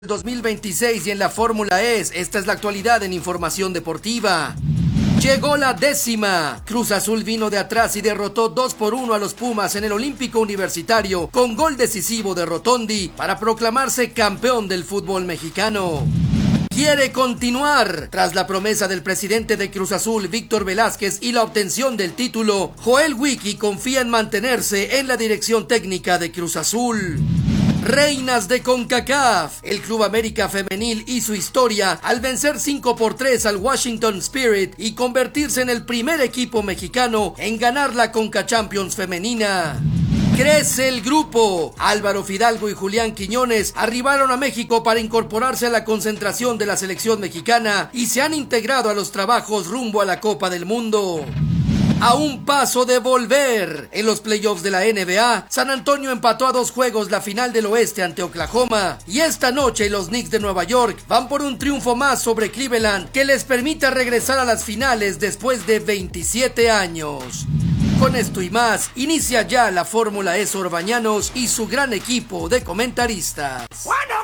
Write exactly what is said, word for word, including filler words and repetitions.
dos mil veintiséis y en la Fórmula E, esta es la actualidad en Información Deportiva. Llegó la décima. Cruz Azul vino de atrás y derrotó dos por uno a los Pumas en el Olímpico Universitario con gol decisivo de Rotondi para proclamarse campeón del fútbol mexicano. Quiere continuar. Tras la promesa del presidente de Cruz Azul, Víctor Velázquez, y la obtención del título, Joel Wiki confía en mantenerse en la dirección técnica de Cruz Azul. Reinas de CONCACAF. El Club América Femenil hizo historia al vencer cinco por tres al Washington Spirit y convertirse en el primer equipo mexicano en ganar la Conca Champions femenina. Crece el grupo. Álvaro Fidalgo y Julián Quiñones arribaron a México para incorporarse a la concentración de la selección mexicana y se han integrado a los trabajos rumbo a la Copa del Mundo. A un paso de volver. En los playoffs de la N B A, San Antonio empató a dos juegos la final del oeste ante Oklahoma. Y esta noche los Knicks de Nueva York van por un triunfo más sobre Cleveland que les permite regresar a las finales después de veintisiete años. Con esto y más, inicia ya la Fórmula E Orbañanos y su gran equipo de comentaristas.